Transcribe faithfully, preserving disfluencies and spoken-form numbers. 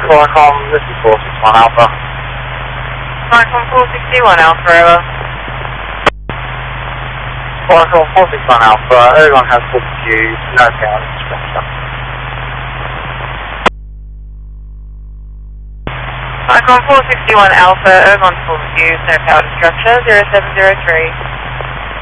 Qualcomm, this is four six one Alpha. Qualcomm four sixty-one Alpha, over. Qualcomm four six one Alpha, everyone has booked you, no power structure. Qualcomm four sixty-one Alpha, Ergon full view, no power to structure, zero seven zero three.